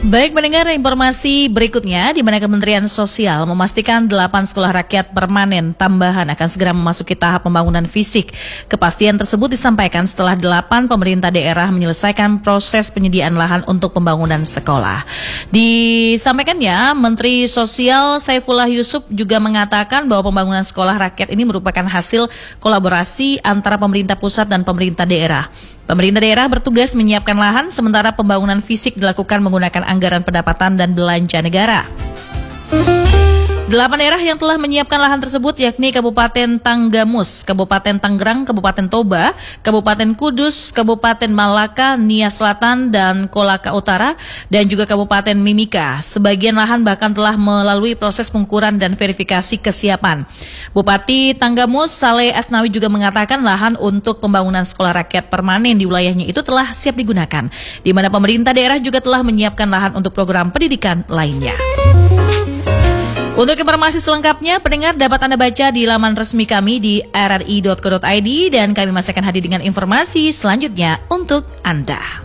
Baik, mendengar informasi berikutnya di mana Kementerian Sosial memastikan 8 sekolah rakyat permanen tambahan akan segera memasuki tahap pembangunan fisik. Kepastian tersebut disampaikan setelah 8 pemerintah daerah menyelesaikan proses penyediaan lahan untuk pembangunan sekolah. Disampaikannya, Menteri Sosial Saifullah Yusuf juga mengatakan bahwa pembangunan sekolah rakyat ini merupakan hasil kolaborasi antara pemerintah pusat dan pemerintah daerah. Pemerintah daerah bertugas menyiapkan lahan, sementara pembangunan fisik dilakukan menggunakan anggaran pendapatan dan belanja negara. 8 daerah yang telah menyiapkan lahan tersebut yakni Kabupaten Tanggamus, Kabupaten Tangerang, Kabupaten Toba, Kabupaten Kudus, Kabupaten Malaka, Nia Selatan, dan Kolaka Utara, dan juga Kabupaten Mimika. Sebagian lahan bahkan telah melalui proses pengukuran dan verifikasi kesiapan. Bupati Tanggamus, Saleh Asnawi, juga mengatakan lahan untuk pembangunan sekolah rakyat permanen di wilayahnya itu telah siap digunakan, di mana pemerintah daerah juga telah menyiapkan lahan untuk program pendidikan lainnya. Untuk informasi selengkapnya, pendengar dapat Anda baca di laman resmi kami di rri.co.id dan kami masih akan hadir dengan informasi selanjutnya untuk Anda.